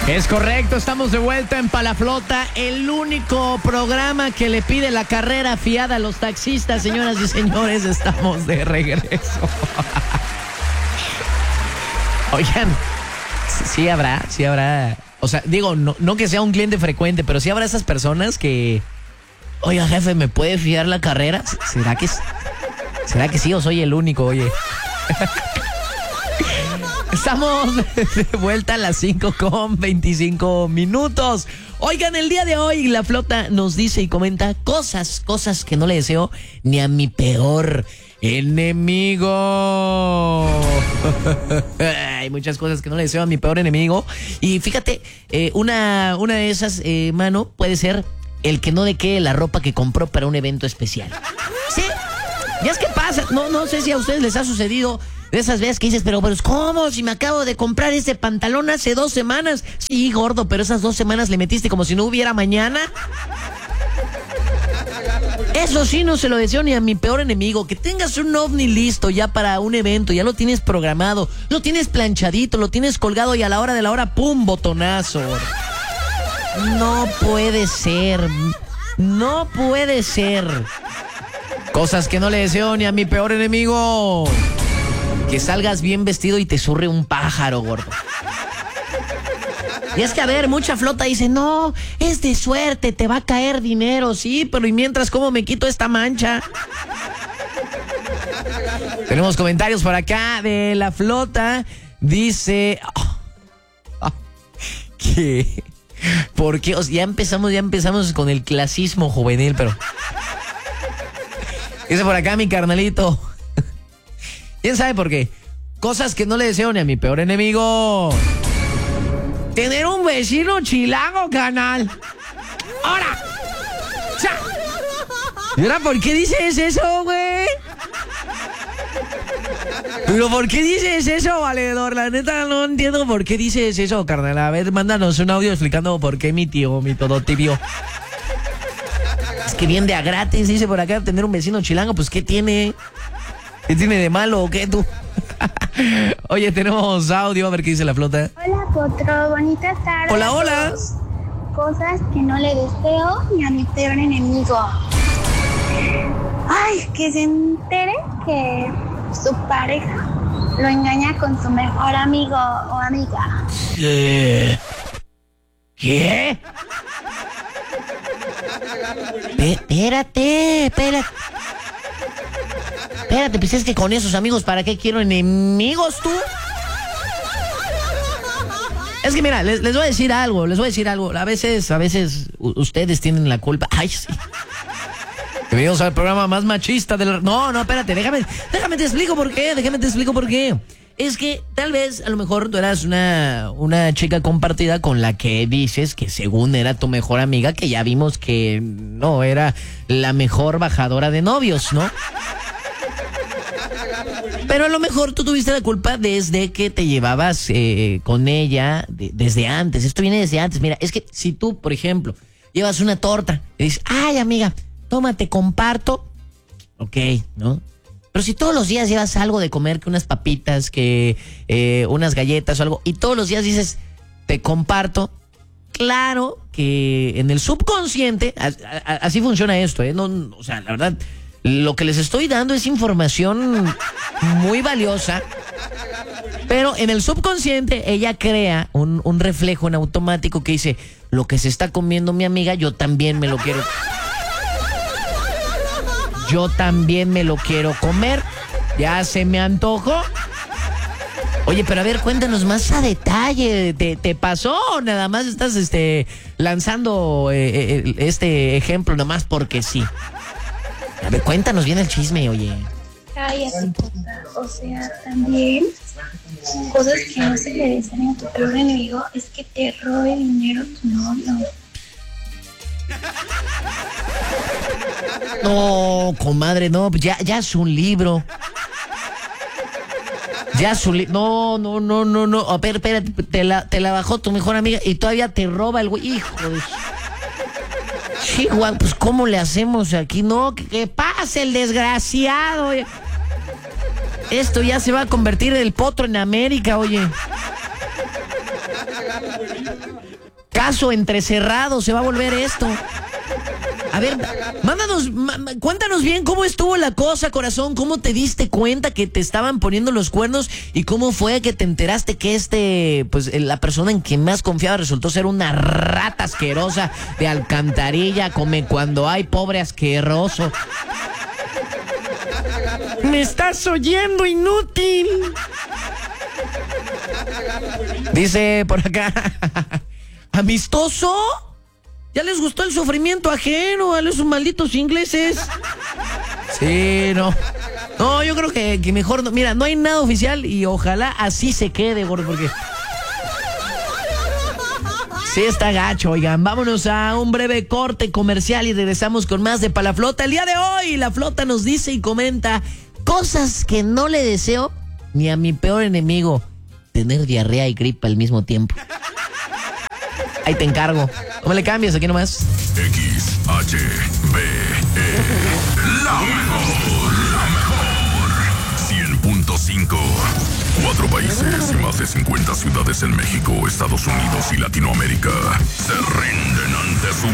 Es correcto, estamos de vuelta en Palaflota, el único programa que le pide la carrera fiada a los taxistas, señoras y señores, estamos de regreso. Oigan, sí habrá, o sea, digo, no que sea un cliente frecuente, pero sí habrá esas personas que, oiga, jefe, ¿me puede fiar la carrera? ¿Será que sí o soy el único, oye? Estamos de vuelta a las 5:25. Oigan, el día de hoy la flota nos dice y comenta cosas que no le deseo ni a mi peor enemigo. Hay muchas cosas que no le deseo a mi peor enemigo. Y fíjate, una de esas, mano, puede ser el que no le quede la ropa que compró para un evento especial. ¿Sí? Ya es que pasa, no sé si a ustedes les ha sucedido de esas veces que dices, pero ¿cómo? Si me acabo de comprar ese pantalón hace 2 semanas. Sí, gordo, pero esas 2 semanas le metiste como si no hubiera mañana. Eso sí, no se lo deseo ni a mi peor enemigo. Que tengas un ovni listo ya para un evento, ya lo tienes programado, lo tienes planchadito, lo tienes colgado y a la hora de la hora, ¡pum!, botonazo. No puede ser. No puede ser. Cosas que no le deseo ni a mi peor enemigo. Que salgas bien vestido y te zurre un pájaro, gordo. Y es que, a ver, mucha flota dice, no, es de suerte, te va a caer dinero, sí, pero ¿y mientras cómo me quito esta mancha? Tenemos comentarios por acá de la flota. Dice que... porque ya empezamos con el clasismo juvenil, pero... Dice por acá mi carnalito. ¿Quién sabe por qué? Cosas que no le deseo ni a mi peor enemigo. Tener un vecino chilango, canal. ¡Ahora! ¡Cha! ¿Y ahora por qué dices eso, güey? ¿Pero por qué dices eso, valedor? La neta no entiendo por qué dices eso, carnal. A ver, mándanos un audio explicando por qué mi todo tibio. Es que bien de a gratis, dice por acá, tener un vecino chilango, pues ¿qué tiene? ¿Qué tiene de malo o qué tú? Oye, tenemos audio, a ver qué dice la flota. Hola, Potro, bonitas tardes. Hola. Cosas que no le deseo ni a mi peor enemigo. Ay, que se entere que su pareja lo engaña con su mejor amigo o amiga. ¿Qué? Espérate, pues es que con esos amigos, ¿para qué quiero enemigos tú? Es que mira, les voy a decir algo. A veces ustedes tienen la culpa. Ay, sí. Bienvenidos al programa más machista del... No, espérate, déjame te explico por qué. Es que tal vez, a lo mejor, tú eras una chica compartida con la que dices que según era tu mejor amiga, que ya vimos que no era la mejor bajadora de novios, ¿no? Pero a lo mejor tú tuviste la culpa desde que te llevabas con ella desde antes. Esto viene desde antes. Mira, es que si tú, por ejemplo, llevas una torta y dices, ay, amiga, toma, te comparto. Ok, ¿no? Pero si todos los días llevas algo de comer, que unas papitas, que unas galletas o algo, y todos los días dices, te comparto, claro que en el subconsciente, así funciona esto, no, o sea, la verdad, lo que les estoy dando es información muy valiosa, pero en el subconsciente ella crea un reflejo en automático que dice, lo que se está comiendo mi amiga, yo también me lo quiero comer. Ya se me antojó. Oye, pero a ver, cuéntanos más a detalle. ¿Te pasó o nada más estás lanzando este ejemplo nada más porque sí? A ver, cuéntanos bien el chisme, oye. Cállate, o sea, también cosas que no se le dicen a tu peor enemigo es que te robe dinero tu novio. No, comadre, no, ya es un libro. No. A ver, espérate, te la bajó tu mejor amiga y todavía te roba el güey. Hijo de... Chihuahua, pues ¿cómo le hacemos aquí? No, que pase el desgraciado. Esto ya se va a convertir el potro en América, oye. Caso entrecerrado se va a volver esto. A ver, cuéntanos bien cómo estuvo la cosa, corazón. ¿Cómo te diste cuenta que te estaban poniendo los cuernos? ¿Y cómo fue que te enteraste que pues la persona en quien más confiaba resultó ser una rata asquerosa de alcantarilla? Come cuando hay, pobre asqueroso. ¿Me estás oyendo, inútil? Dice por acá, ¿amistoso? ¿Ya les gustó el sufrimiento ajeno a los malditos ingleses? Sí, no. No, yo creo que mejor no. Mira, no hay nada oficial y ojalá así se quede, gordo, porque sí está gacho. Oigan, vámonos a un breve corte comercial y regresamos con más de Pa' la Flota. El día de hoy, la Flota nos dice y comenta cosas que no le deseo ni a mi peor enemigo: tener diarrea y gripa al mismo tiempo. Ahí te encargo. No me le cambies, aquí nomás. XHBE, la mejor, 100.5. 4 países y más de 50 ciudades en México, Estados Unidos y Latinoamérica se rinden ante su